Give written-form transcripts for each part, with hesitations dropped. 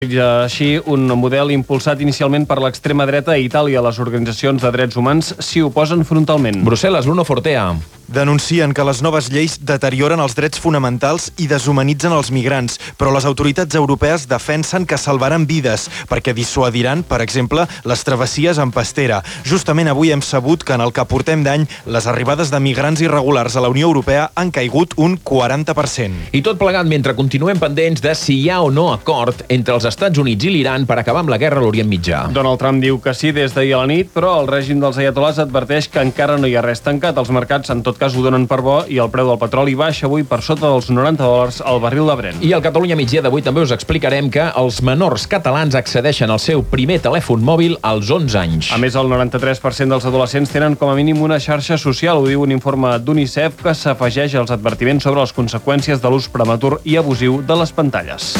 Així, un model impulsat inicialment per l'extrema dreta a Itàlia. Les organitzacions de drets humans s'hi oposen frontalment. Brussel·les, Bruno Fortea. Denuncien que les noves lleis deterioren els drets fonamentals i deshumanitzen els migrants, però les autoritats europees defensen que salvaran vides, perquè dissuadiran, per exemple, les travessies en pastera. Justament avui hem sabut que en el que portem d'any, les arribades de migrants irregulars a la Unió Europea han caigut un 40%. I tot plegat mentre continuem pendents de si hi ha o no acord entre els Estats Units i l'Iran per acabar amb la guerra a l'Orient Mitjà. Donald Trump diu que sí des d'ahir a la nit, però el règim dels ayatolars adverteix que encara no hi ha res tancat. Els mercats, en tot cas, ho donen per bo i el preu del petroli baixa avui per sota dels $90 al barril de Brent. I al Catalunya Migdia d'avui també us explicarem que els menors catalans accedeixen al seu primer telèfon mòbil als 11 anys. A més, el 93% dels adolescents tenen com a mínim una xarxa social. Ho diu un informe d'UNICEF que s'afegeix als advertiments sobre les conseqüències de l'ús prematur i abusiu de les pantalles.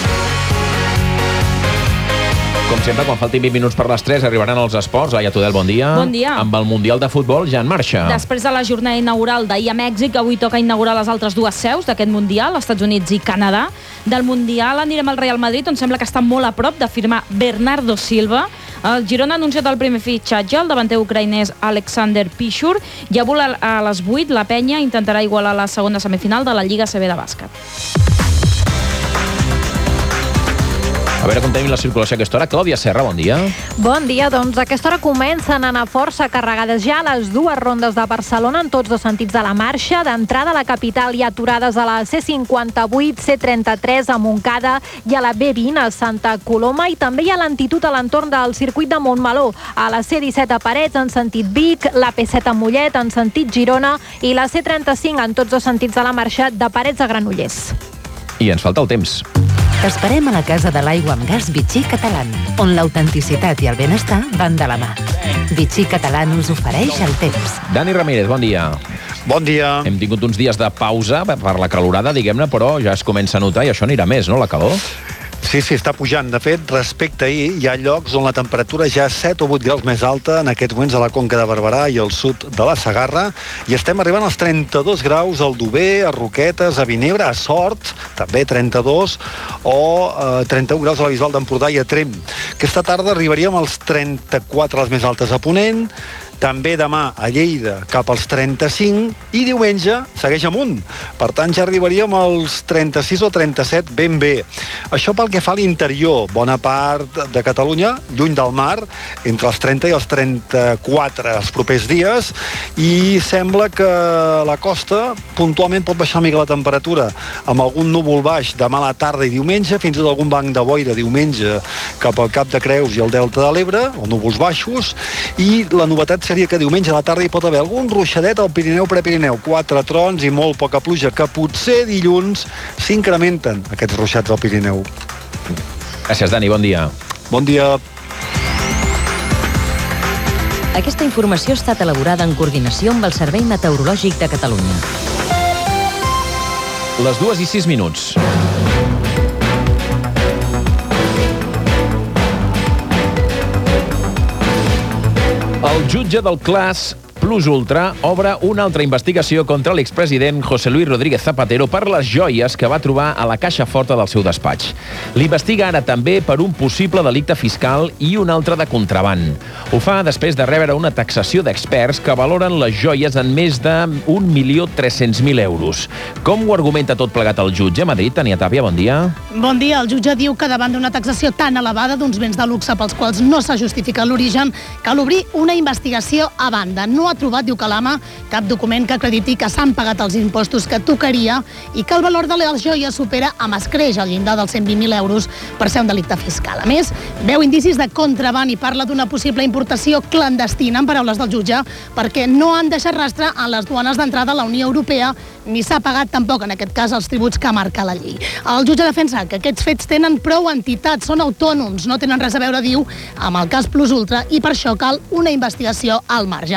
Com sempre, quan faltin 20 minuts per les 3 arribaran els esports. Laia Tudel, bon dia. Bon dia. Amb el Mundial de Futbol ja en marxa. Després de la jornada inaugural d'ahir a Mèxic, avui toca inaugurar les altres dues seus d'aquest Mundial, Estats Units i Canadà. Del Mundial anirem al Real Madrid, on sembla que està molt a prop de firmar Bernardo Silva. El Girona ha anunciat el primer fitxatge, el davanter ucraïnès Alexander Pichur, i avui a les 8 la Penya intentarà igualar la segona semifinal de la Lliga CB de bàsquet. A veure com tenim la circulació a aquesta hora. Clàudia Serra, bon dia. Bon dia, doncs a aquesta hora comencen a anar força carregades ja les dues rondes de Barcelona en tots dos sentits de la marxa. D'entrada a la capital hi ha aturades a la C58, C33 a Montcada i a la B20 a Santa Coloma, i també hi ha lentitud a l'entorn del circuit de Montmeló, a la C17 a Parets en sentit Vic, la P7 a Mollet en sentit Girona i la C35 en tots dos sentits de la marxa de Parets a Granollers. I ens falta el temps. T'esperem a la Casa de l'Aigua amb Gas Vichy Catalán, on l'autenticitat i el benestar van de la mà. Vichy Catalán us ofereix el temps. Dani Ramírez, bon dia. Bon dia. Hem tingut uns dies de pausa per la calorada, diguem-ne, però ja es comença a notar i això anirà més, no, la calor? Sí, està pujant. De fet, respecte a ahir, hi ha llocs on la temperatura ja és 7 o 8 graus més alta, en aquests moments a la Conca de Barberà i al sud de la Segarra, i estem arribant als 32 graus al Dober, a Roquetes, a Vinebre, a Sort, també 32, o 31 graus a la Bisbal d'Empordà i a Tremp. Aquesta tarda arribaríem als 34, les més altes a Ponent, també demà a Lleida cap als 35 i diumenge segueix amunt. Per tant, ja arribaríem als 36 o 37 ben bé. Això pel que fa a l'interior, bona part de Catalunya, lluny del mar, entre els 30 i els 34 els propers dies, i sembla que la costa puntualment pot baixar una mica la temperatura, amb algun núvol baix demà a la tarda i diumenge, fins i tot algun banc de boira diumenge cap al Cap de Creus i el Delta de l'Ebre, o núvols baixos, i la novetat seria que diumenge a la tarda hi pot haver algun ruixadet al Pirineu-Prepirineu, 4 trons i molt poca pluja, que potser dilluns s'incrementen aquests ruixats al Pirineu. Gràcies, Dani, bon dia. Bon dia. Aquesta informació ha estat elaborada en coordinació amb el Servei Meteorològic de Catalunya. Les 2:06 minuts. El jutge del Clas Plus Ultra obre una altra investigació contra l'expresident José Luis Rodríguez Zapatero per les joies que va trobar a la caixa forta del seu despatx. L'investiga ara també per un possible delicte fiscal i un altre de contraban. Ho fa després de rebre una taxació d'experts que valoren les joies en més de 1.300.000 euros. Com ho argumenta tot plegat el jutge a Madrid? Tania Tàpia, bon dia. Bon dia. El jutge diu que davant d'una taxació tan elevada d'uns béns de luxe pels quals no s'ha justificat l'origen, cal obrir una investigació a banda. No ha trobat, diu Calama, cap document que acrediti que s'han pagat els impostos que tocaria i que el valor de les joies supera amb escreix el llindar dels 120.000 euros per ser un delicte fiscal. A més, veu indicis de contraban i parla d'una possible importació clandestina, en paraules del jutge, perquè no han deixat rastre en les duanes d'entrada a la Unió Europea ni s'ha pagat tampoc, en aquest cas, els tributs que marca la llei. El jutge defensa que aquests fets tenen prou entitats, són autònoms, no tenen res a veure, diu, amb el cas Plus Ultra, i per això cal una investigació al marge. Malgrat tot,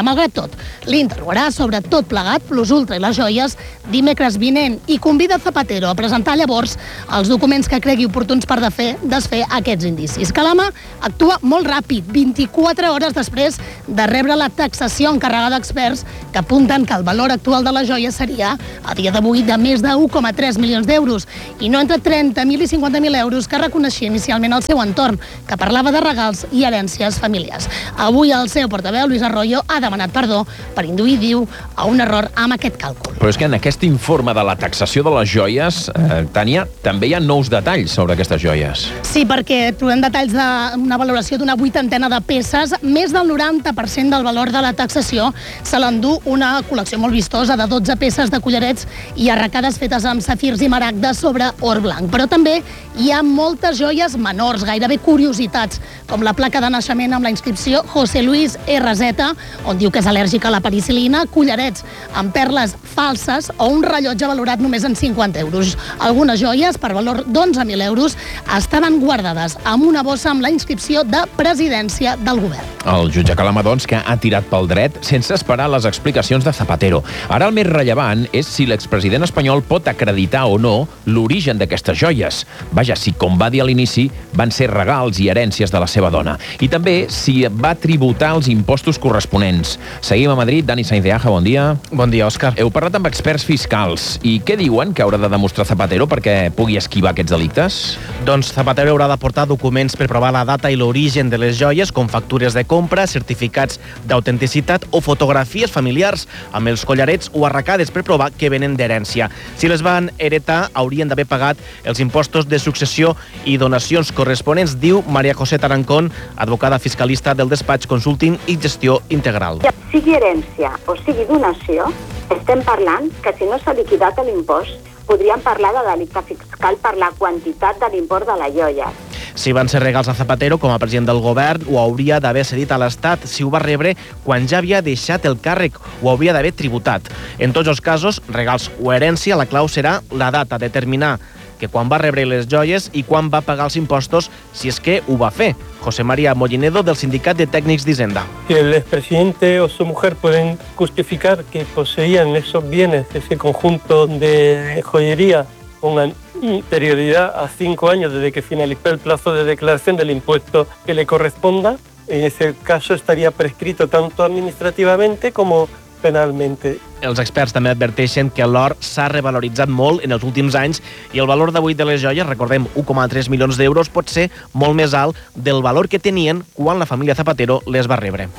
tot. L'interrogarà sobre tot plegat, Plus Ultra i les joies, dimecres vinent, i convida Zapatero a presentar llavors els documents que cregui oportuns per desfer aquests indicis. Calama actua molt ràpid, 24 hores després de rebre la taxació encarregada d'experts que apunten que el valor actual de les joies seria, a dia d'avui, de més de 1,3 milions d'euros, i no entre 30.000 i 50.000 euros que reconeixia inicialment el seu entorn, que parlava de regals i herències familiars. Avui el seu portaveu, Luis Arroyo, ha demanat perdó per induir, diu, a un error amb aquest càlcul. Però és que en aquest informe de la taxació de les joies, Tània, també hi ha nous detalls sobre aquestes joies. Sí, perquè trobem detalls d'una valoració d'una 80ena de peces. Més del 90% del valor de la taxació se l'endú una col·lecció molt vistosa de 12 peces de collarets i arracades fetes amb safirs i maragdes sobre or blanc. Però també hi ha moltes joies menors, gairebé curiositats, com la placa de naixement amb la inscripció José Luis RZ, on diu que és al·lèrgic a la penicil·lina, collarets amb perles falses o un rellotge valorat només en 50 euros. Algunes joies, per valor d'11.000 euros, estaven guardades amb una bossa amb la inscripció de presidència del govern. El jutge Calama, doncs, que ha tirat pel dret sense esperar les explicacions de Zapatero. Ara el més rellevant és si l'expresident espanyol pot acreditar o no l'origen d'aquestes joies. Vaja, si, com va dir a l'inici, van ser regals i herències de la seva dona. I també si va tributar els impostos corresponents. Seguim a Madrid. Dani Sainz de Aja, bon dia. Bon dia, Òscar. Heu parlat amb experts fiscals. I què diuen que haurà de demostrar Zapatero perquè pugui esquivar aquests delictes? Doncs Zapatero haurà d'aportar documents per provar la data i l'origen de les joies, com factures de compra, certificats d'autenticitat o fotografies familiars amb els collarets o arracades per provar que venen d'herència. Si les van heretar, haurien d'haver pagat els impostos de successió i donacions corresponents, diu Maria José Tarancón, advocada fiscalista del despatx Consulting i Gestió Integral. Sigui herència o sigui donació, estem parlant que si no s'ha liquidat l'impost, podríem parlar de delicte fiscal per la quantitat de l'import de la joia. Si van ser regals a Zapatero com a president del govern, ho hauria d'haver cedit a l'Estat. Si ho va rebre quan ja havia deixat el càrrec, ho hauria d'haver tributat. En tots els casos, regals o herència, la clau serà la data, determinar que quan va rebre les joies i quan va pagar els impostos, si és que ho va fer. José María Mollinedo, del Sindicat de Tècnics d'Hisenda. El expresidente o su mujer pueden justificar que poseían esos bienes, ese conjunto de joyería, con anterioridad a 5 años desde que finalizó el plazo de declaración del impuesto que le corresponda. En ese caso estaría prescrito tanto administrativamente como penalmente. Els experts també adverteixen que l'or s'ha revaloritzat molt en els últims anys i el valor d'avui de les joies, recordem, 1,3 milions d'euros, pot ser molt més alt del valor que tenien quan la família Zapatero les va rebre.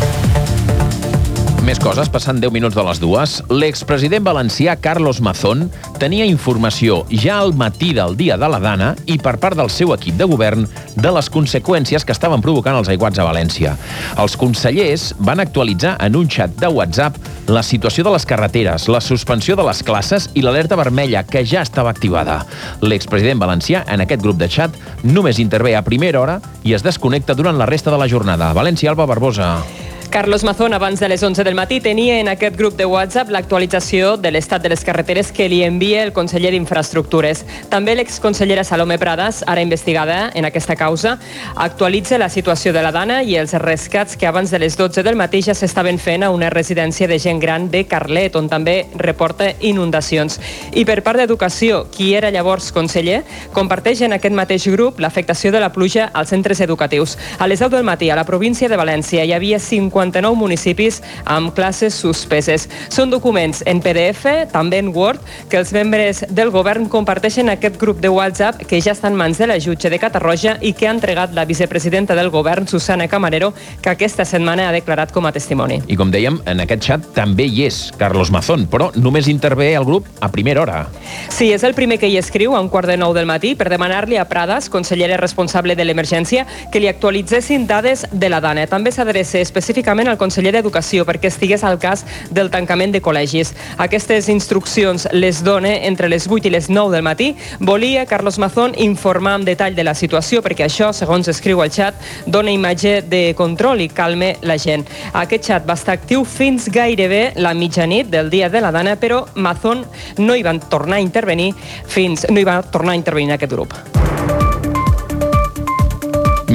Més coses, passant 10 minuts de les 2. L'expresident valencià Carlos Mazón tenia informació ja al matí del dia de la Dana i per part del seu equip de govern de les conseqüències que estaven provocant els aiguats a València. Els consellers van actualitzar en un xat de WhatsApp la situació de les carreteres, la suspensió de les classes i l'alerta vermella, que ja estava activada. L'expresident valencià, en aquest grup de xat, només intervé a primera hora i es desconnecta durant la resta de la jornada. València, Alba Barbosa. Carlos Mazón, abans de les 11 del matí, tenia en aquest grup de WhatsApp l'actualització de l'estat de les carreteres que li envia el conseller d'Infraestructures. També l'exconsellera Salomé Pradas, ara investigada en aquesta causa, actualitza la situació de la Dana i els rescats que abans de les 12 del matí ja s'estaven fent a una residència de gent gran de Carlet, on també reporta inundacions. I per part d'Educació, qui era llavors conseller, comparteix en aquest mateix grup l'afectació de la pluja als centres educatius. A les 10 del matí, a la província de València, hi havia 59 municipis amb classes suspeses. Són documents en PDF, també en Word, que els membres del govern comparteixen aquest grup de WhatsApp que ja està en mans de la jutge de Catarroja i que ha entregat la vicepresidenta del govern, Susana Camarero, que aquesta setmana ha declarat com a testimoni. I com dèiem, en aquest xat també hi és Carlos Mazón, però només intervé el grup a primera hora. Sí, és el primer que hi escriu a 8:45 del matí per demanar-li a Pradas, consellera responsable de l'emergència, que li actualitzessin dades de la Dana. També s'adreça específicament al conseller d'Educació perquè estigués al cas del tancament de col·legis. Aquestes instruccions les dona entre les 8 i les 9 del matí. Volia Carlos Mazón informar amb detall de la situació perquè això, segons escriu al xat, dona imatge de control i calme la gent. Aquest xat va estar actiu fins gairebé la mitjanit del dia de la Dana, però Mazón no hi va tornar a intervenir en aquest grup.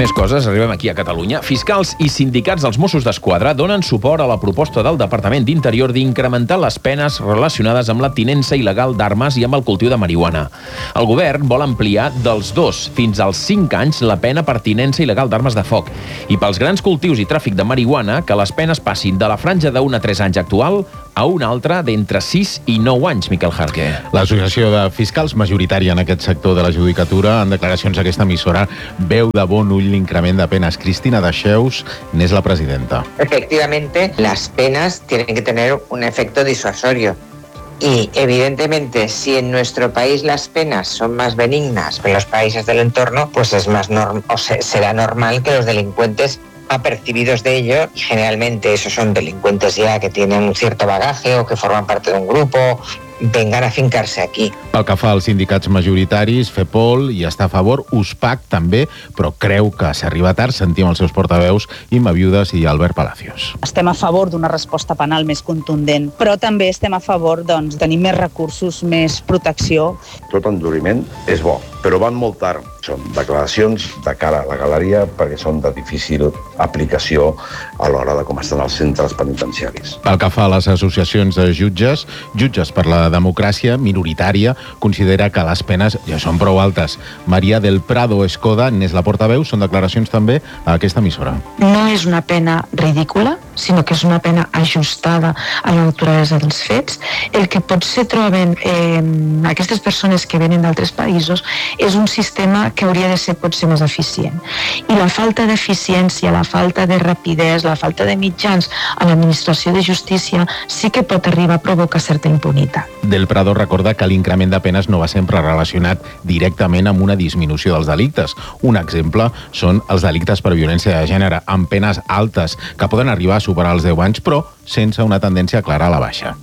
Més coses, arribem aquí a Catalunya. Fiscals i sindicats dels Mossos d'Esquadra donen suport a la proposta del Departament d'Interior d'incrementar les penes relacionades amb la tinença il·legal d'armes i amb el cultiu de marihuana. El govern vol ampliar dels 2 fins als 5 anys la pena per tinença il·legal d'armes de foc. I pels grans cultius i tràfic de marihuana, que les penes passin de la franja d'1 a 3 anys actual a una altra d'entre 6 i 9 anys, Miquel Jarque. L'Associació de Fiscals, majoritària en aquest sector de la judicatura, en declaracions a aquesta emissora, veu de bon ull l'increment de penes. Cristina Deixeus n'és la presidenta. Efectivamente, las penas tienen que tener un efecto disuasorio. Y, evidentemente, si en nuestro país las penas son más benignas que en los países del entorno, pues es más será normal que los delincuentes apercibidos de ello, y generalmente esos son delincuentes ya que tienen un cierto bagaje o que forman parte de un grupo, vengan a fincar-se aquí. Pel que fa als sindicats majoritaris, FEPOL hi està a favor, USPAC també, però creu que s'arriba tard. Sentim els seus portaveus, Imma Viudes i Albert Palacios. Estem a favor d'una resposta penal més contundent, però també estem a favor de tenir més recursos, més protecció. Tot enduriment és bo, però van molt tard. Són declaracions de cara a la galeria perquè són de difícil aplicació a l'hora de com estan els centres penitenciaris. Pel que fa a les associacions de jutges, Jutges per la Democràcia, minoritària, considera que les penes ja són prou altes. Maria del Prado Escoda n'és la portaveu, són declaracions també a aquesta emissora. No és una pena ridícula, sinó que és una pena ajustada a la naturalesa dels fets. El que potser troben aquestes persones que venen d'altres països és un sistema que hauria de ser potser més eficient. I la falta d'eficiència, la falta de rapidesa, la falta de mitjans a l'administració de justícia sí que pot arribar a provocar certa impunitat. Del Prado recorda que l'increment de penes no va sempre relacionat directament amb una disminució dels delictes. Un exemple són els delictes per violència de gènere, amb penes altes, que poden arribar a superar els 10 anys, però sense una tendència clara a la baixa.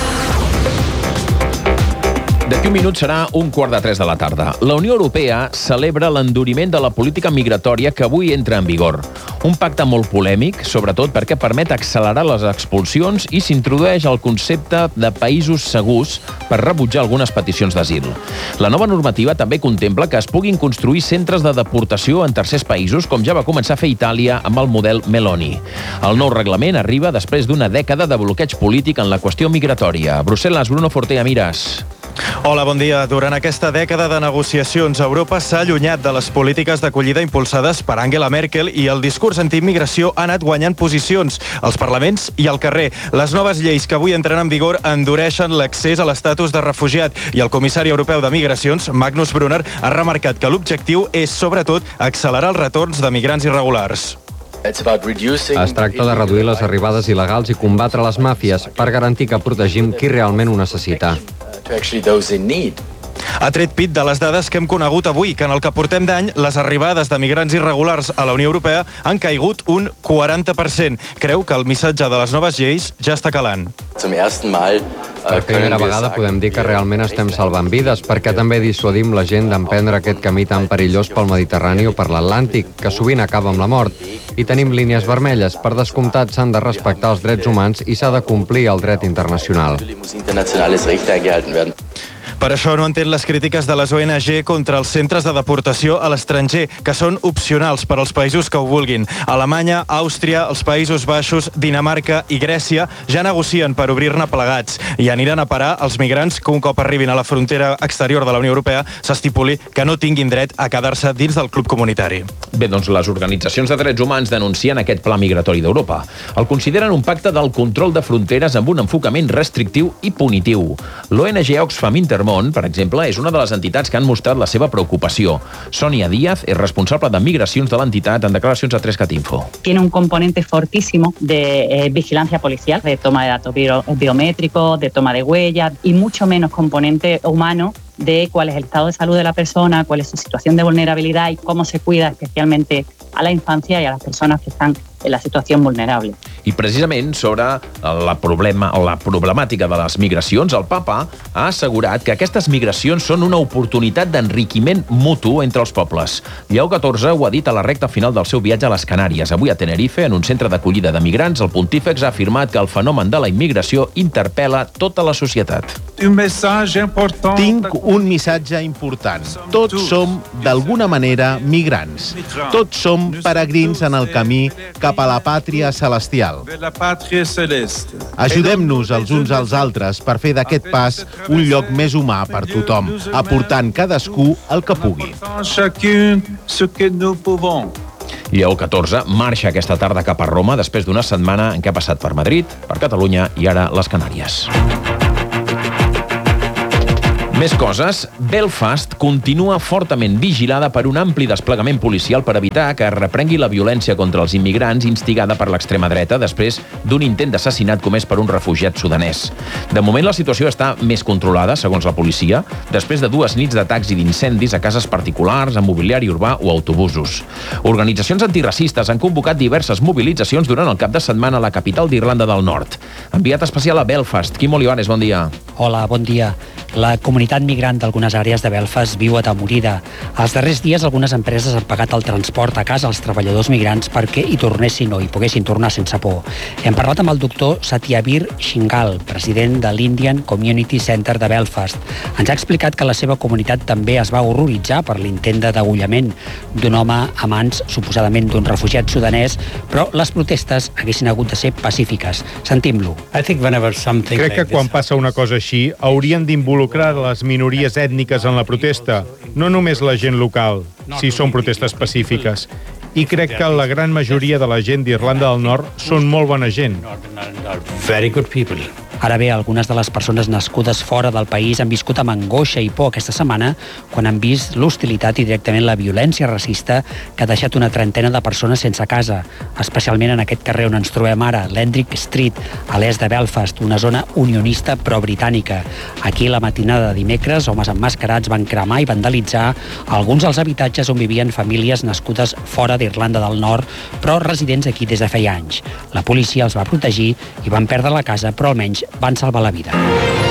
D'aquí un minut serà 2:45 de la tarda. La Unió Europea celebra l'enduriment de la política migratòria que avui entra en vigor. Un pacte molt polèmic, sobretot perquè permet accelerar les expulsions i s'introdueix el concepte de països segurs per rebutjar algunes peticions d'asil. La nova normativa també contempla que es puguin construir centres de deportació en tercers països, com ja va començar a fer Itàlia amb el model Meloni. El nou reglament arriba després d'una dècada de bloqueig polític en la qüestió migratòria. A Brussel·les, Bruno Fortea Miras. Hola, bon dia. Durant aquesta dècada de negociacions, Europa s'ha allunyat de les polítiques d'acollida impulsades per Angela Merkel i el discurs antiimmigració ha anat guanyant posicions als parlaments i al carrer. Les noves lleis que avui entren en vigor endureixen l'accés a l'estatus de refugiat i el comissari europeu de Migracions, Magnus Brunner, ha remarcat que l'objectiu és, sobretot, accelerar els retorns de migrants irregulars. Es tracta de reduir les arribades il·legals i combatre les màfies per garantir que protegim qui realment ho necessita. Ha tret pit de les dades que hem conegut avui, que en el que portem d'any, les arribades de migrants irregulars a la Unió Europea han caigut un 40%. Creu que el missatge de les noves lleis ja està calant. Per primera vegada podem dir que realment estem salvant vides, perquè també dissuadim la gent d'emprendre aquest camí tan perillós pel Mediterrani o per l'Atlàntic, que sovint acaba amb la mort. I tenim línies vermelles. Per descomptat, s'han de respectar els drets humans i s'ha de complir el dret internacional. Per això no entén les crítiques de les ONG contra els centres de deportació a l'estranger, que són opcionals per als països que ho vulguin. Alemanya, Àustria, els Països Baixos, Dinamarca i Grècia ja negocien per obrir-ne plegats i aniran a parar els migrants que un cop arribin a la frontera exterior de la Unió Europea s'estipuli que no tinguin dret a quedar-se dins del club comunitari. Bé, doncs les organitzacions de drets humans denuncien aquest pla migratori d'Europa. El consideren un pacte del control de fronteres amb un enfocament restrictiu i punitiu. L'ONG Oxfam Intermón, per exemple, és una de les entitats que han mostrat la seva preocupació. Sònia Díaz és responsable de migracions de l'entitat en declaracions a 3cat Info. Tiene un componente fortísimo de vigilancia policial, de toma de datos biométricos, de toma de huellas y mucho menos componente humano de cuál es el estado de salud de la persona, cuál es su situación de vulnerabilidad y cómo se cuida especialmente a la infancia y a las personas que están en la situació vulnerable. I precisament sobre la problemàtica de les migracions, el papa ha assegurat que aquestes migracions són una oportunitat d'enriquiment mutu entre els pobles. Lleó XIV ho ha dit a la recta final del seu viatge a les Canàries. Avui a Tenerife, en un centre d'acollida de migrants, el pontífex ha afirmat que el fenomen de la immigració interpel·la tota la societat. Tinc un missatge important. Tots som, d'alguna manera, migrants. Tots som peregrins en el camí cap a la pàtria celestial. Ajudem-nos els uns als altres per fer d'aquest pas un lloc més humà per tothom, aportant cadascú el que pugui. Lleó XIV marxa aquesta tarda cap a Roma després d'una setmana en què ha passat per Madrid, per Catalunya i ara les Canàries. Més coses. Belfast continua fortament vigilada per un ampli desplegament policial per evitar que es reprengui la violència contra els immigrants instigada per l'extrema dreta després d'un intent d'assassinat comès per un refugiat sudanès. De moment la situació està més controlada, segons la policia, després de 2 nits d'atacs i d'incendis a cases particulars, a mobiliari urbà o autobusos. Organitzacions antiracistes han convocat diverses mobilitzacions durant el cap de setmana a la capital d'Irlanda del Nord. Enviat especial a Belfast, Quim Olivares, bon dia. Hola, bon dia. La comunitat migrant d'algunes àrees de Belfast viu atemorida. Els darrers dies algunes empreses han pagat el transport a casa als treballadors migrants perquè hi tornessin o hi poguessin tornar sense por. Hem parlat amb el doctor Satyabir Shingal, president de l'Indian Community Center de Belfast. Ens ha explicat que la seva comunitat també es va horroritzar per l'intent de degollament d'un home a mans suposadament d'un refugiat sudanès, però les protestes haguessin hagut de ser pacífiques. Sentim-lo. Crec que quan passa una cosa així haurien d'involucrar les minories ètniques en la protesta, no només la gent local, si són protestes pacífiques. I crec que la gran majoria de la gent d'Irlanda del Nord són molt bona gent. Ara bé, algunes de les persones nascudes fora del país han viscut amb angoixa i por aquesta setmana quan han vist l'hostilitat i directament la violència racista que ha deixat una trentena de persones sense casa, especialment en aquest carrer on ens trobem ara, l'Hendrick Street, a l'est de Belfast, una zona unionista pro-britànica. Aquí, la matinada de dimecres, homes emmascarats van cremar i vandalitzar alguns dels habitatges on vivien famílies nascudes fora d'Irlanda del Nord, però residents aquí des de feia anys. La policia els va protegir i van perdre la casa, però almenys van salvar la vida.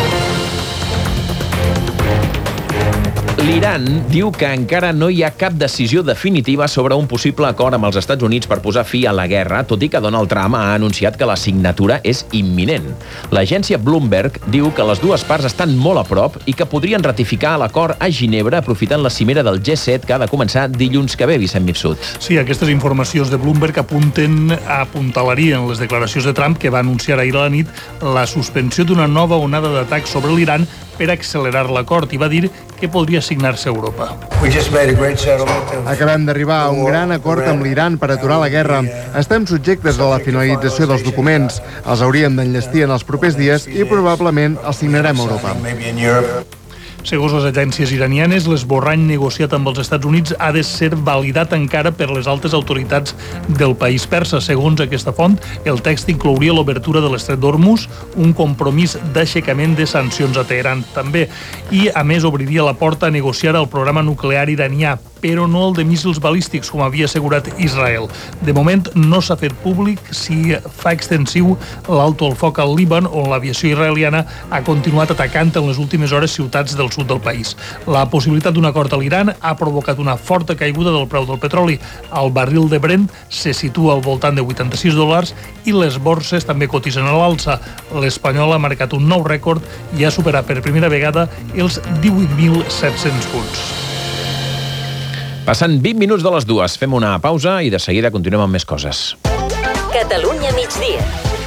L'Iran diu que encara no hi ha cap decisió definitiva sobre un possible acord amb els Estats Units per posar fi a la guerra, tot i que Donald Trump ha anunciat que la signatura és imminent. L'agència Bloomberg diu que les dues parts estan molt a prop i que podrien ratificar l'acord a Ginebra aprofitant la cimera del G7 que ha de començar dilluns que ve, Vicent Mifsud. Sí, aquestes informacions de Bloomberg apuntalarien les declaracions de Trump que va anunciar ahir a la nit la suspensió d'una nova onada d'atacs sobre l'Iran per accelerar l'acord i va dir que podria signar-se a Europa. Acabem d'arribar a un gran acord amb l'Iran per aturar la guerra. Estem subjectes a la finalització dels documents. Els hauríem d'enllestir en els propers dies i probablement els signarem a Europa. Segons les agències iranianes, l'esborrany negociat amb els Estats Units ha de ser validat encara per les altes autoritats del país persa. Segons aquesta font, el text inclouria l'obertura de l'estret d'Hormuz, un compromís d'aixecament de sancions a Teheran també, i a més obriria la porta a negociar el programa nuclear iranià, però no el de míssils balístics, com havia assegurat Israel. De moment no s'ha fet públic si fa extensiu l'alto al foc al Líban, on l'aviació israeliana ha continuat atacant en les últimes hores ciutats del sud del país. La possibilitat d'un acord a l'Iran ha provocat una forta caiguda del preu del petroli. El barril de Brent se situa al voltant de $86 i les borses també cotitzen a l'alça. L'Espanyol ha marcat un nou rècord i ha superat per primera vegada els 18.700 punts. Passant 20 minuts de les 2, fem una pausa i de seguida continuem amb més coses. Catalunya migdia.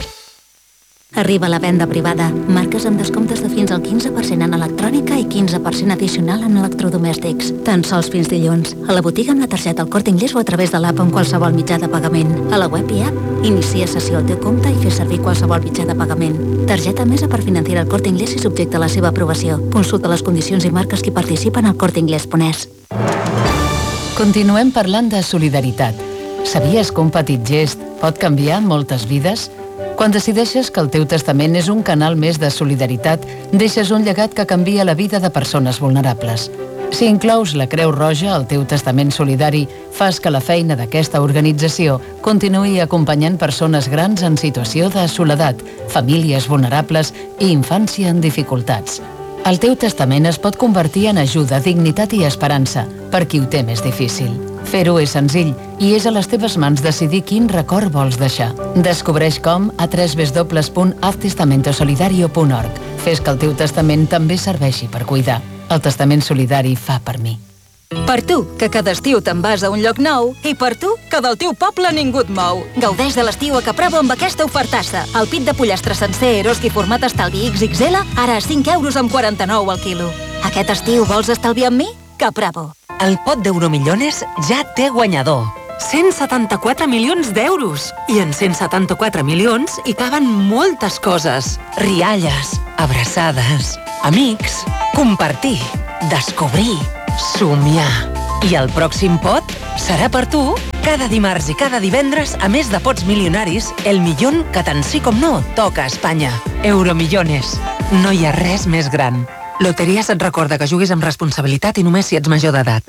Arriba la venda privada. Marques amb descomptes de fins al 15% en electrònica i 15% addicional en electrodomèstics. Tan sols fins dilluns. A la botiga amb la targeta El Corte Inglés o a través de l'app amb qualsevol mitjà de pagament. A la web i app, inicia sessió al teu compte i fes servir qualsevol mitjà de pagament. Targeta Mesa per Financiera El Corte Inglés i subjecte a la seva aprovació. Consulta les condicions i marques que participen al corteinglés.es. Continuem parlant de solidaritat. Sabies que un petit gest pot canviar moltes vides? Quan decideixes que el teu testament és un canal més de solidaritat, deixes un llegat que canvia la vida de persones vulnerables. Si inclous la Creu Roja al teu testament solidari, fas que la feina d'aquesta organització continuï acompanyant persones grans en situació de soledat, famílies vulnerables i infància en dificultats. El teu testament es pot convertir en ajuda, dignitat i esperança per qui ho té més difícil. Fer-ho és senzill i és a les teves mans decidir quin record vols deixar. Descobreix com a www.haztestamentosolidario.org. Fes que el teu testament també serveixi per cuidar. El testament solidari fa per mi. Per tu, que cada estiu te'n vas a un lloc nou, i per tu, que del teu poble ningú et mou. Gaudeix de l'estiu a Capravo amb aquesta ofertassa. El pit de pollastre sencer Eroski format estalvi XXL, ara a 5,49 € al quilo. Aquest estiu vols estalviar amb mi? Capravo. El pot d'Euromillones ja té guanyador. 174 milions d'euros. I en 174 milions hi caben moltes coses. Rialles, abraçades, amics, compartir, descobrir, somiar. I el pròxim pot serà per tu. Cada dimarts i cada divendres, a més de pots milionaris, el millón que tant sí com no toca a Espanya. Euromillones. No hi ha res més gran. Loteries et recorda que juguis amb responsabilitat i només si ets major d'edat.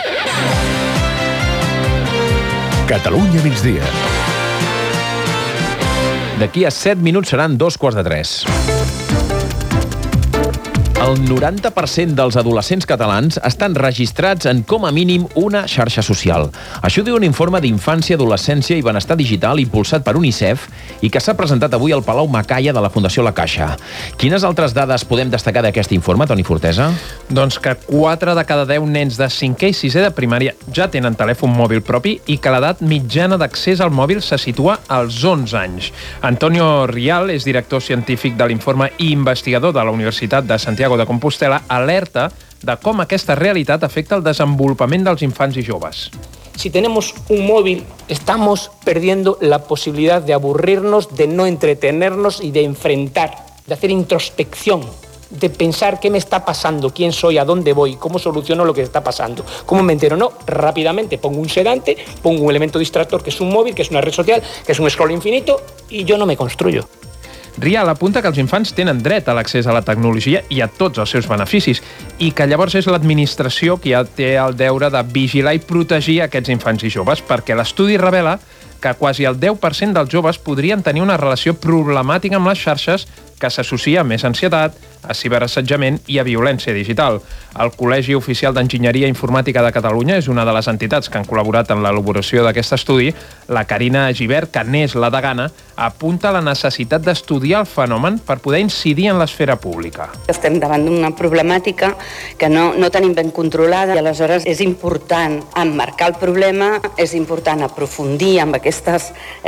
Catalunya migdia. D'aquí a 7 minuts seran 2:45. El 90% dels adolescents catalans estan registrats en com a mínim una xarxa social. Això diu un informe d'Infància, Adolescència i Benestar Digital impulsat per UNICEF i que s'ha presentat avui al Palau Macaya de la Fundació La Caixa. Quines altres dades podem destacar d'aquest informe, Toni Fortesa? Doncs que 4 de cada 10 nens de 5è i 6è de primària ja tenen telèfon mòbil propi i que l'edat mitjana d'accés al mòbil se situa als 11 anys. Antonio Rial és director científic de l'informe i investigador de la Universitat de Santiago de Compostela, alerta de com aquesta realitat afecta el desenvolupament dels infants i joves. Si tenemos un móvil, estamos perdiendo la posibilidad de aburrirnos, de no entretenernos y de enfrentar, de hacer introspección, de pensar qué me está pasando, quién soy, a dónde voy, cómo soluciono lo que está pasando, cómo me entero. No, rápidamente pongo un sedante, pongo un elemento distractor que es un móvil, que es una red social, que es un scroll infinito y yo no me construyo. Rial apunta que els infants tenen dret a l'accés a la tecnologia i a tots els seus beneficis i que llavors és l'administració qui té el deure de vigilar i protegir aquests infants i joves, perquè l'estudi revela que quasi el 10% dels joves podrien tenir una relació problemàtica amb les xarxes que s'associa a més ansietat, a ciberassetjament i a violència digital. El Col·legi Oficial d'Enginyeria Informàtica de Catalunya és una de les entitats que han col·laborat en l'elaboració d'aquest estudi. La Carina Gibert, que n'és la degana, apunta a la necessitat d'estudiar el fenomen per poder incidir en l'esfera pública. Estem davant d'una problemàtica que no tenim ben controlada i aleshores és important emmarcar el problema, és important aprofundir amb aquestes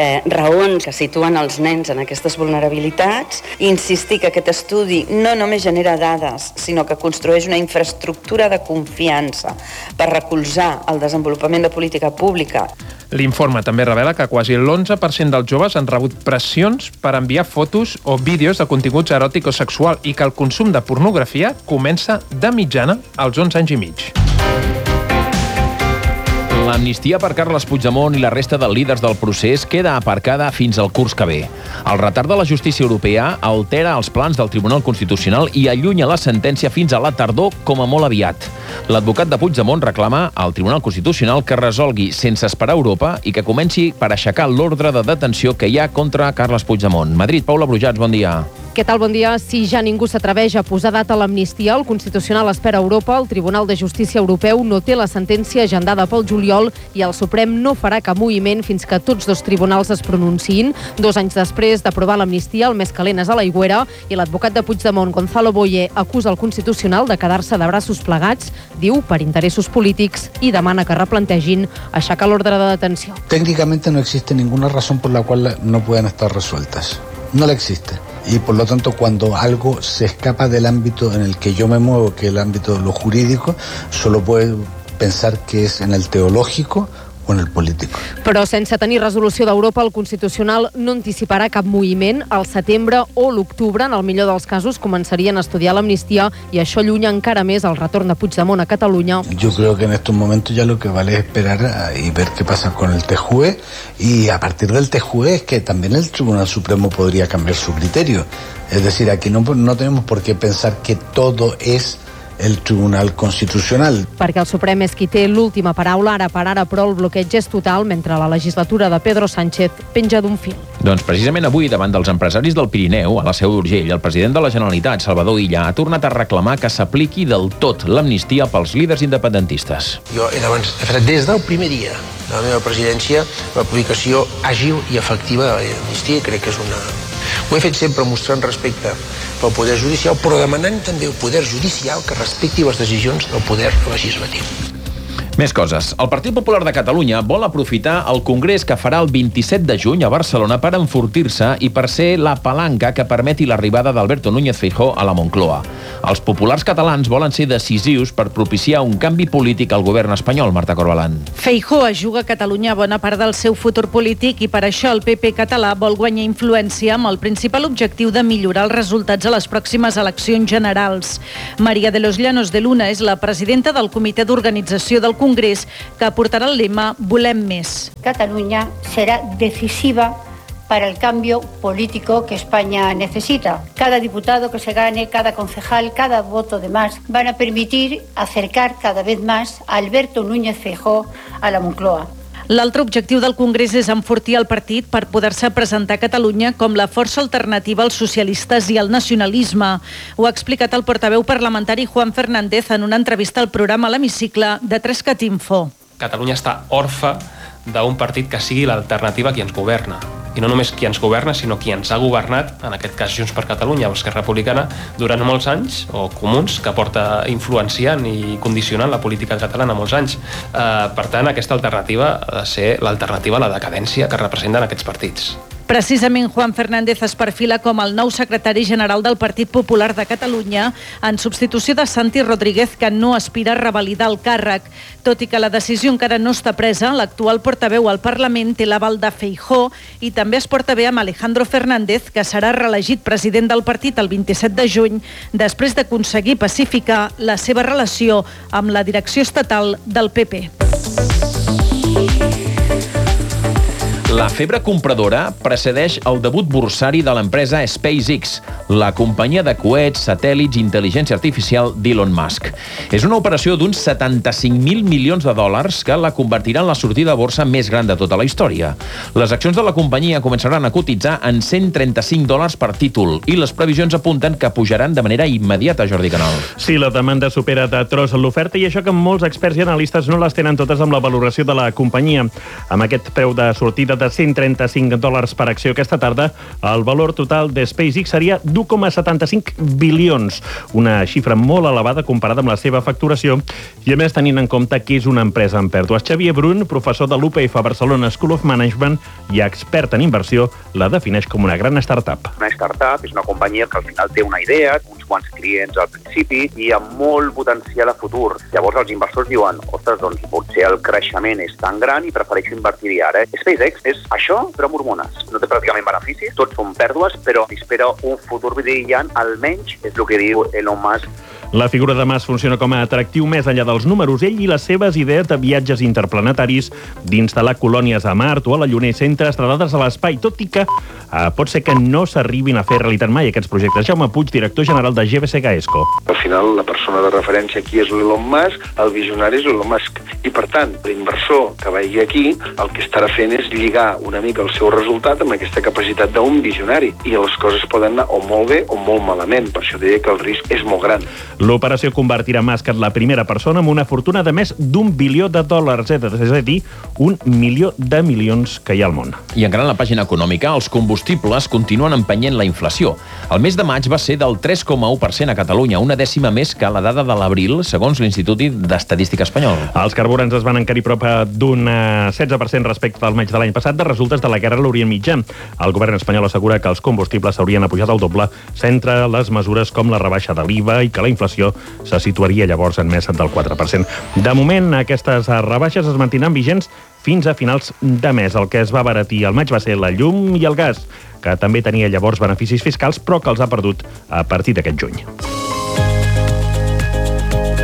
raons que situen els nens en aquestes vulnerabilitats i insistir que aquest estudi no només genera dades, sinó que construeix una infraestructura de confiança per recolzar el desenvolupament de política pública. L'informe també revela que quasi l'11% dels joves han rebut pressions per enviar fotos o vídeos de continguts eròtic o sexual i que el consum de pornografia comença de mitjana als 11 anys i mig. L'amnistia per Carles Puigdemont i la resta de líders del procés queda aparcada fins al curs que ve. El retard de la justícia europea altera els plans del Tribunal Constitucional i allunya la sentència fins a la tardor com a molt aviat. L'advocat de Puigdemont reclama al Tribunal Constitucional que resolgui sense esperar Europa i que comenci per aixecar l'ordre de detenció que hi ha contra Carles Puigdemont. Madrid, Paula Brujats, bon dia. Què tal? Bon dia. Si ja ningú s'atreveix a posar data a l'amnistia, el Constitucional espera Europa, el Tribunal de Justícia Europeu no té la sentència agendada pel juliol i el Suprem no farà cap moviment fins que tots dos tribunals es pronunciïn. 2 anys després d'aprovar l'amnistia, el més calent és a l'aigüera i l'advocat de Puigdemont, Gonzalo Boye, acusa el Constitucional de quedar-se de braços plegats, diu, per interessos polítics i demana que replantegin aixecar l'ordre de detenció. Técnicamente no existe ninguna razón por la cual no puedan estar resueltas. No la existe. Y por lo tanto, cuando algo se escapa del ámbito en el que yo me muevo, que es el ámbito de lo jurídico, solo puedo pensar que es en el teológico o en el político. Però sense tenir resolució d'Europa, el Constitucional no anticiparà cap moviment. Al setembre o l'octubre, en el millor dels casos, començarien a estudiar l'amnistia i això allunya encara més el retorn de Puigdemont a Catalunya. Yo creo que en estos momentos ya lo que vale es esperar y ver qué pasa con el TJUE y a partir del TJUE es que también el Tribunal Supremo podría cambiar su criterio. Es decir, aquí no tenemos por qué pensar que todo es el Tribunal Constitucional. Perquè el Suprem és qui té l'última paraula, ara per ara, però el bloqueig és total mentre la legislatura de Pedro Sánchez penja d'un fil. Doncs precisament avui, davant dels empresaris del Pirineu, a la Seu d'Urgell, el president de la Generalitat, Salvador Illa, ha tornat a reclamar que s'apliqui del tot l'amnistia pels líders independentistes. Jo he defensat des del primer dia de la meva presidència l'aplicació àgil i efectiva de l'amnistia, i crec que és una... Ho he fet sempre mostrant respecte pel poder judicial, però demanant també al poder judicial que respecti les decisions del poder legislatiu. Més coses. El Partit Popular de Catalunya vol aprofitar el congrés que farà el 27 de juny a Barcelona per enfortir-se i per ser la palanca que permeti l'arribada d'Alberto Núñez Feijóo a la Moncloa. Els populars catalans volen ser decisius per propiciar un canvi polític al govern espanyol, Marta Corbalán. Feijóo ajuga a Catalunya bona part del seu futur polític i per això el PP català vol guanyar influència amb el principal objectiu de millorar els resultats a les pròximes eleccions generals. María de los Llanos de Luna és la presidenta del comitè d'organització del Congrés, que aportarà el lema Volem més. Cataluña será decisiva para el cambio político que España necesita. Cada diputado que se gane, cada concejal, cada voto de más van a permitir acercar cada vez más a Alberto Núñez Feijóo a la Moncloa. L'altre objectiu del Congrés és enfortir el partit per poder-se presentar a Catalunya com la força alternativa als socialistes i al nacionalisme. Ho ha explicat el portaveu parlamentari Juan Fernández en una entrevista al programa L'Hemicicle de 3cat Info. Catalunya està orfe d'un partit que sigui l'alternativa a qui ens governa. I no només qui ens governa, sinó qui ens ha governat, en aquest cas Junts per Catalunya o Esquerra Republicana, durant molts anys, o Comuns, que porta influenciant i condicionant la política catalana molts anys. Per tant, aquesta alternativa ha de ser l'alternativa a la decadència que representen aquests partits. Precisament Juan Fernández es perfila com el nou secretari general del Partit Popular de Catalunya en substitució de Santi Rodríguez, que no aspira a revalidar el càrrec. Tot i que la decisió encara no està presa, l'actual portaveu al Parlament té l'aval de Feijóo i també es porta bé amb Alejandro Fernández, que serà reelegit president del partit el 27 de juny després d'aconseguir pacificar la seva relació amb la direcció estatal del PP. La febre compradora precedeix el debut borsari de l'empresa SpaceX, la companyia de coets, satèl·lits i intel·ligència artificial d'Elon Musk. És una operació d'uns 75.000 milions de dòlars que la convertirà en la sortida a borsa més gran de tota la història. Les accions de la companyia començaran a cotitzar en $135 per títol i les previsions apunten que pujaran de manera immediata, Jordi Canal. Sí, la demanda supera de tros l'oferta i això que molts experts i analistes no les tenen totes amb la valoració de la companyia. Amb aquest preu de sortida de $135 per acció aquesta tarda, el valor total de SpaceX seria d'1,75 bilions, una xifra molt elevada comparada amb la seva facturació i a més tenint en compte que és una empresa en pèrdues. Xavier Brun, professor de l'UPF Barcelona School of Management i expert en inversió, la defineix com una gran startup. Una startup és una companyia que al final té una idea, uns quants clients al principi i amb molt potencial a futur. Llavors els inversors diuen, ostres, doncs potser el creixement és tan gran i prefereixo invertir-hi ara. SpaceX és això, però amb hormones. No té pràcticament beneficis, tots són pèrdues, però espera un futur brillant, almenys és el que diu Elon Musk. La figura de Musk funciona com a atractiu més enllà dels números. Ell i les seves idees de viatges interplanetaris, d'instal·lar colònies a Mart o a la Lluna i centres dades a l'espai, tot i que pot ser que no s'arribin a fer realitat mai aquests projectes. Jaume Puig, director general de GBC Gaesco. Al final, la persona de referència aquí és l'Elon Musk, el visionari és l'Elon Musk. I, per tant, l'inversor que vagi aquí, el que estarà fent és lligar una mica el seu resultat amb aquesta capacitat d'un visionari. I les coses poden anar o molt bé o molt malament. Per això deia que el risc és molt gran. L'operació convertirà Musk en la primera persona amb una fortuna de més d'1 bilió de dòlars, és a dir, 1 milió de milions que hi ha al món. I encara en la pàgina econòmica, els combustibles continuen empenyent la inflació. El mes de maig va ser del 3,1% a Catalunya, una dècima més que la dada de l'abril, segons l'Institut d'Estadística Espanyol. Els carburants es van encarir prop d'un 16% respecte al maig de l'any passat de resultes de la guerra a l'Orient Mitjà. El govern espanyol assegura que els combustibles s'haurien apujat al doble sense les mesures com la rebaixa de l'IVA i que la inflació se situaria llavors en més del 4%. De moment, aquestes rebaixes es mantindran vigents fins a finals de mes. El que es va abaratir al maig va ser la llum i el gas, que també tenia llavors beneficis fiscals, però que els ha perdut a partir d'aquest juny.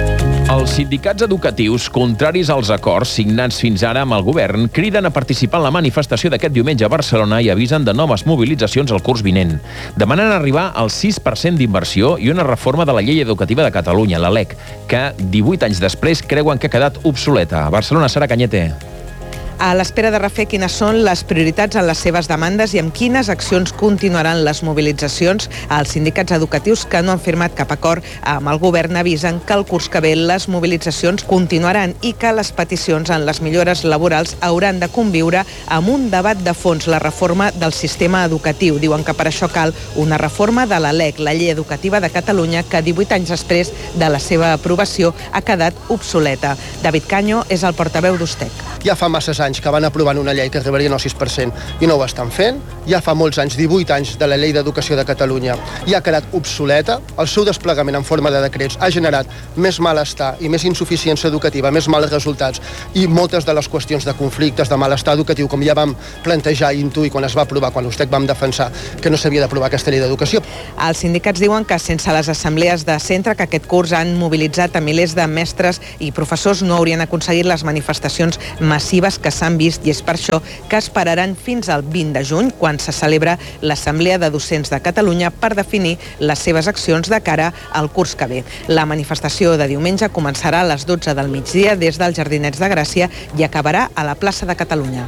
Els sindicats educatius, contraris als acords signats fins ara amb el govern, criden a participar en la manifestació d'aquest diumenge a Barcelona i avisen de noves mobilitzacions al curs vinent. Demanen arribar al 6% d'inversió i una reforma de la llei educativa de Catalunya, la LEC, que 18 anys després creuen que ha quedat obsoleta. A Barcelona, Sara Cañete. A l'espera de refer quines són les prioritats en les seves demandes i amb quines accions continuaran les mobilitzacions, els sindicats educatius que no han firmat cap acord amb el govern avisen que el curs que ve les mobilitzacions continuaran i que les peticions en les millores laborals hauran de conviure amb un debat de fons, la reforma del sistema educatiu. Diuen que per això cal una reforma de la LEC, la llei educativa de Catalunya, que 18 anys després de la seva aprovació ha quedat obsoleta. David Caño és el portaveu d'Ustec. Ja fa masses anys que van aprovant una llei que arribarien al 6% i no ho estan fent. Ja fa molts anys, 18 anys, de la llei d'educació de Catalunya i ha quedat obsoleta. El seu desplegament en forma de decrets ha generat més malestar i més insuficiència educativa, més mals resultats i moltes de les qüestions de conflictes, de malestar educatiu, com ja vam plantejar i intuir quan es va aprovar, quan Ustec vam defensar que no s'havia d'aprovar aquesta llei d'educació. Els sindicats diuen que sense les assemblees de centre que aquest curs han mobilitzat a milers de mestres i professors no haurien aconseguit les manifestacions massives que s'han vist i és per això que esperaran fins al 20 de juny, quan se celebra l'Assemblea de Docents de Catalunya per definir les seves accions de cara al curs que ve. La manifestació de diumenge començarà a les 12 del migdia des dels Jardinets de Gràcia i acabarà a la plaça de Catalunya.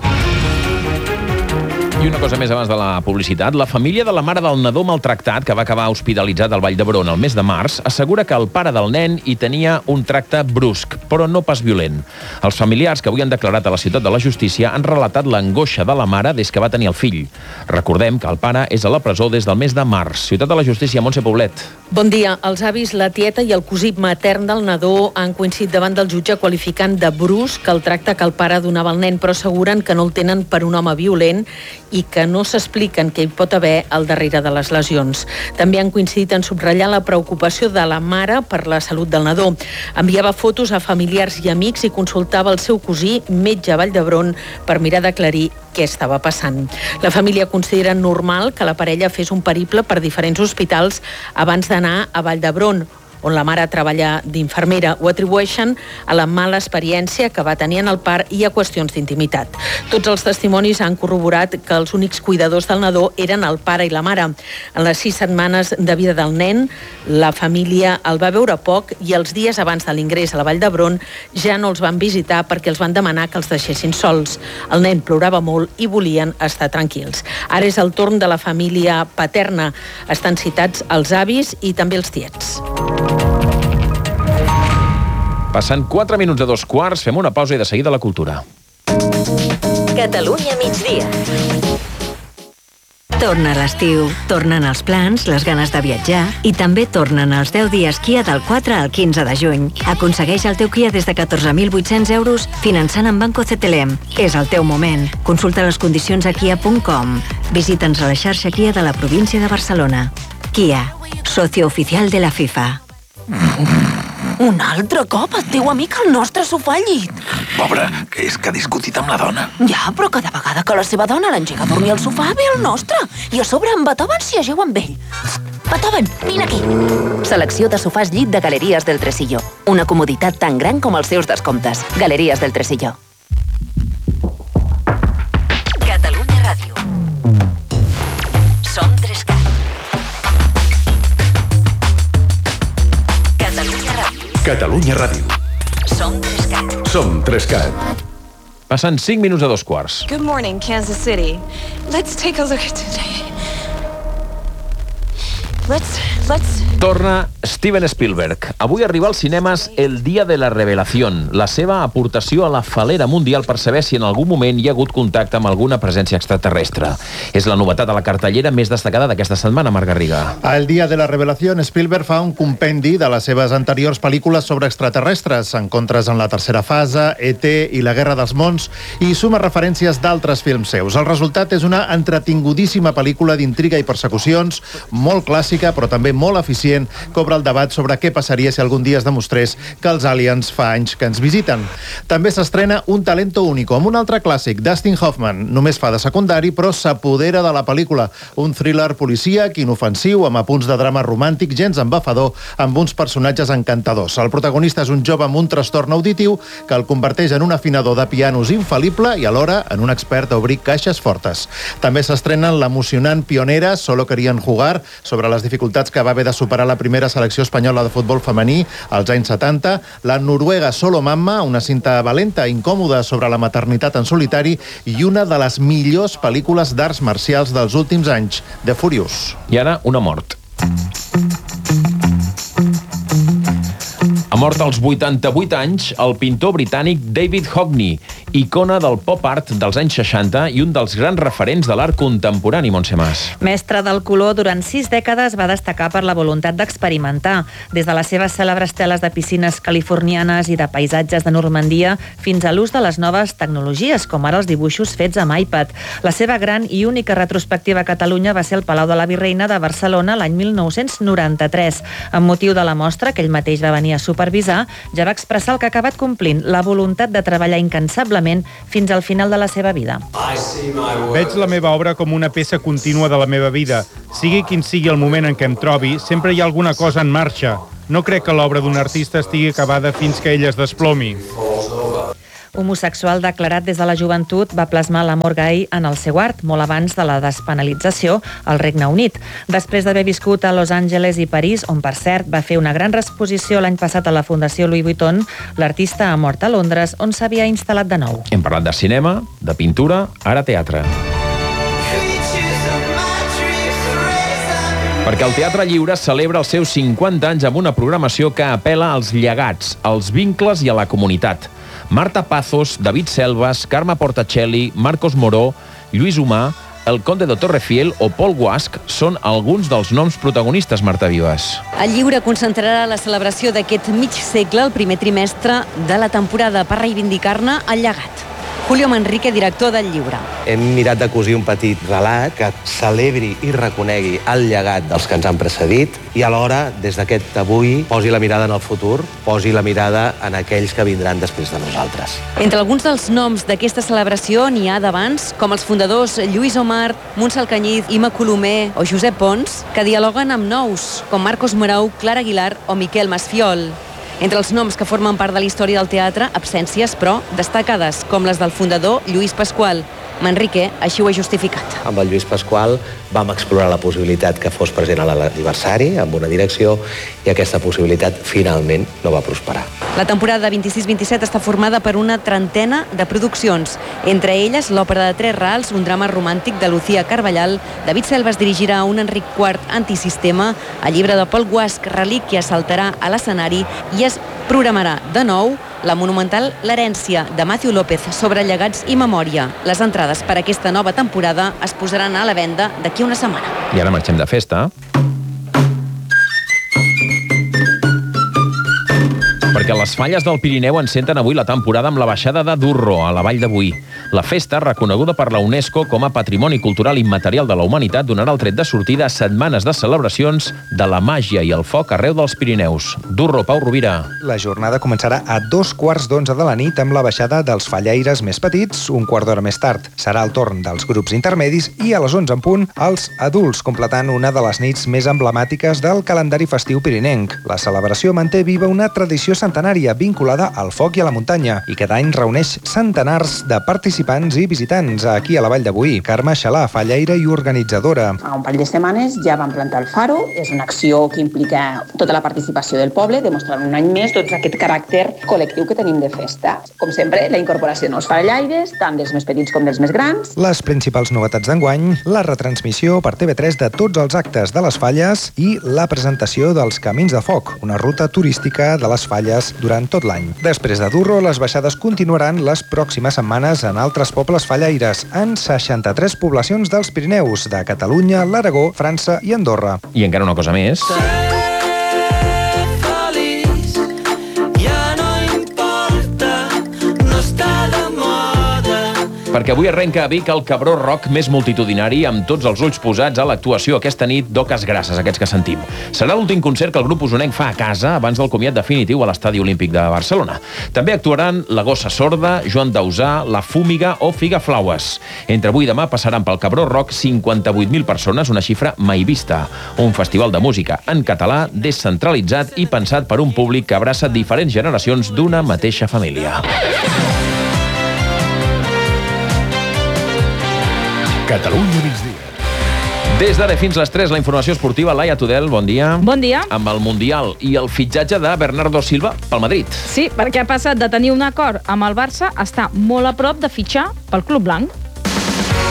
I una cosa més abans de la publicitat. La família de la mare del nadó maltractat, que va acabar hospitalitzat al Vall d'Hebron el mes de març, assegura que el pare del nen hi tenia un tracte brusc, però no pas violent. Els familiars que avui han declarat a la Ciutat de la Justícia han relatat l'angoixa de la mare des que va tenir el fill. Recordem que el pare és a la presó des del mes de març. Ciutat de la Justícia, Montse Poblet. Bon dia. Els avis, la tieta i el cosí matern del nadó han coincidit davant del jutge qualificant de brusc el tracte que el pare donava al nen, però asseguren que no el tenen per un home violent i que no s'expliquen què hi pot haver al darrere de les lesions. També han coincidit en subratllar la preocupació de la mare per la salut del nadó. Enviava fotos a familiars i amics i consultava el seu cosí, metge a Vall d'Hebron, per mirar d'aclarir què estava passant. La família considera normal que la parella fes un periple per diferents hospitals abans d'anar a Vall d'Hebron, on la mare treballa d'infermera. Ho atribueixen a la mala experiència que va tenir en el part i a qüestions d'intimitat. Tots els testimonis han corroborat que els únics cuidadors del nadó eren el pare i la mare. En les 6 setmanes de vida del nen, la família el va veure poc i els dies abans de l'ingrés a la Vall d'Hebron ja no els van visitar perquè els van demanar que els deixessin sols. El nen plorava molt i volien estar tranquils. Ara és el torn de la família paterna. Estan citats els avis i també els tiets. Passen 4 minuts de 2:15, fem una pausa i de seguida la cultura. Catalunya migdia. Torna l'estiu, tornen els plans, les ganes de viatjar i també tornen els 10 dies Kia del 4 al 15 de juny. Aconsegueix el teu Kia des de 14.800 euros finançant amb Banco CTLM. És el teu moment. Consulta les condicions a kia.com. Visita'ns a la xarxa Kia de la província de Barcelona. Kia, socio oficial de la FIFA. Un altre cop et teu amic al nostre sofà al llit. Pobre, que és que ha discutit amb la dona. Ja, però cada vegada que la seva dona l'engega a dormir al sofà ve el nostre. I a sobre en Beethoven s'hi ageu amb ell. Beethoven, vine aquí. Selecció de sofàs llit de Galeries del Tresillo. Una comoditat tan gran com els seus descomptes. Galeries del Tresillo. Catalunya Ràdio. Som 3Cat. Catalunya Ràdio. Catalunya Ràdio. Som 3Cat. Som 3Cat. Passen 5 minuts de 2:15. Good morning, Kansas City. Let's take a look at today. Let's Torna Steven Spielberg. Avui arriba als cinemes El Día de la Revelación, la seva aportació a la falera mundial per saber si en algun moment hi ha hagut contacte amb alguna presència extraterrestre. És la novetat a la cartellera més destacada d'aquesta setmana, Marc Garriga. A El Día de la Revelación, Spielberg fa un compendi de les seves anteriors pel·lícules sobre extraterrestres, Encontres en la tercera fase, E.T. i La Guerra dels Mons, i suma referències d'altres films seus. El resultat és una entretingudíssima pel·lícula d'intriga i persecucions, molt clàssica clàssica, però també molt eficient, que obre el debat sobre què passaria si algun dia es demostrés que els aliens fa anys que ens visiten. També s'estrena Un talento único, amb un altre clàssic, Dustin Hoffman. Només fa de secundari, però s'apodera de la pel·lícula. Un thriller policíac, inofensiu, amb apunts de drama romàntic, gens embafador, amb uns personatges encantadors. El protagonista és un jove amb un trastorn auditiu que el converteix en un afinador de pianos infal·lible i alhora en un expert a obrir caixes fortes. També s'estrenen l'emocionant pionera Solo querían jugar, sobre les dificultats que va haver de superar la primera selecció espanyola de futbol femení als anys 70, la noruega Solo Mamma, una cinta valenta i incòmoda sobre la maternitat en solitari, i una de les millors pel·lícules d'arts marcials dels últims anys, The Furious. I ara, una mort. Ha mort als 88 anys el pintor britànic David Hockney, icona del pop art dels anys 60 i un dels grans referents de l'art contemporani, Montse Mas. Mestre del color, durant 6 dècades va destacar per la voluntat d'experimentar, des de les seves cèlebres teles de piscines californianes i de paisatges de Normandia fins a l'ús de les noves tecnologies, com ara els dibuixos fets amb iPad. La seva gran i única retrospectiva a Catalunya va ser el Palau de la Virreina de Barcelona l'any 1993. Amb motiu de la mostra, que ell mateix va venir a supervisar, ja va expressar el que ha acabat complint, la voluntat de treballar incansablement fins al final de la seva vida. Veig la meva obra com una peça contínua de la meva vida. Sigui quin sigui el moment en què em trobi, sempre hi ha alguna cosa en marxa. No crec que l'obra d'un artista estigui acabada fins que ell es desplomi. Homosexual declarat des de la joventut, va plasmar l'amor gai en el seu art, molt abans de la despenalització al Regne Unit. Després d'haver viscut a Los Angeles i París, on per cert va fer una gran exposició l'any passat a la Fundació Louis Vuitton, l'artista ha mort a Londres, on s'havia instal·lat de nou. Hem parlat de cinema, de pintura, ara teatre. Perquè el Teatre Lliure celebra els seus 50 anys amb una programació que apel·la als llegats, als vincles i a la comunitat. Marta Pazos, David Selvas, Carme Portacelli, Marcos Moró, Lluís Humà, el Conde de Torrefiel o Paul Guasc són alguns dels noms protagonistes, Marta Vives. El Lliure concentrarà la celebració d'aquest mig segle, el primer trimestre de la temporada, per reivindicar-ne el llegat. Julio Manrique, director del Lliure. Hem mirat de cosir un petit relat que celebri i reconegui el llegat dels que ens han precedit i alhora, des d'aquest avui, posi la mirada en el futur, posi la mirada en aquells que vindran després de nosaltres. Entre alguns dels noms d'aquesta celebració n'hi ha d'abans, com els fundadors Lluís Omar, Montse Alcañiz, Ima Colomer o Josep Pons, que dialoguen amb nous, com Marcos Morau, Clara Aguilar o Miquel Masfiol. Entre els noms que formen part de la història del teatre, absències, però destacades, com les del fundador Lluís Pasqual. Manrique així ho ha justificat. Amb el Lluís Pasqual vam explorar la possibilitat que fos present a l'aniversari, amb una direcció, i aquesta possibilitat finalment no va prosperar. La temporada 26-27 està formada per una trentena de produccions. Entre elles, l'òpera de Tres Rals, un drama romàntic de Lucía Carballal. David Selvas dirigirà un Enric IV antisistema. El llibre de Paul Guasc, Relíquia, saltarà a l'escenari i es programarà de nou la monumental L'herència, de Matthew López, sobre llegats i memòria. Les entrades per a aquesta nova temporada es posaran a la venda d'aquí una setmana. I ara marxem de festa. Perquè les falles del Pirineu encenten avui la temporada amb la baixada de Durro, a la Vall de Boí. La festa, reconeguda per la UNESCO com a Patrimoni Cultural Immaterial de la Humanitat, donarà el tret de sortida a setmanes de celebracions de la màgia i el foc arreu dels Pirineus. Durro, Pau Rovira. La jornada començarà a 2:15 de la nit amb la baixada dels fallaires més petits, un quart d'hora més tard. Serà el torn dels grups intermedis i a les 11 en punt els adults, completant una de les nits més emblemàtiques del calendari festiu pirinenc. La celebració manté viva una tradició centenària vinculada al foc i a la muntanya i cada any reuneix centenars de participants i visitants aquí a la Vall de Boí. Carme Xalà, fallaire i organitzadora. A un parell de setmanes ja van plantar el faro. És una acció que implica tota la participació del poble, demostrant un any més doncs, aquest caràcter col·lectiu que tenim de festa. Com sempre, la incorporació de nous fallaires, tant dels més petits com dels més grans. Les principals novetats d'enguany, la retransmissió per TV3 de tots els actes de les falles i la presentació dels Camins de Foc, una ruta turística de les falles durant tot l'any. Després de Durro, les baixades continuaran les pròximes setmanes en altres pobles fallaires, en 63 poblacions dels Pirineus, de Catalunya, l'Aragó, França i Andorra. I encara una cosa més. perquè avui arrenca a Vic el Cabró Rock més multitudinari, amb tots els ulls posats a l'actuació aquesta nit d'Oques Grasses, aquests que sentim. Serà l'últim concert que el grup usonenc fa a casa abans del comiat definitiu a l'Estadi Olímpic de Barcelona. També actuaran La Gossa Sorda, Joan Dausà, La Fúmiga o Figaflaues. Entre avui i demà passaran pel Cabró Rock 58.000 persones, una xifra mai vista. Un festival de música en català, descentralitzat i pensat per un públic que abraça diferents generacions d'una mateixa família. Catalunya migdia. Des d'ara fins les 3, la informació esportiva. Laia Tudel, bon dia. Bon dia. Amb el Mundial i el fitxatge de Bernardo Silva pel Madrid. Sí, perquè ha passat de tenir un acord amb el Barça a estar molt a prop de fitxar pel club blanc.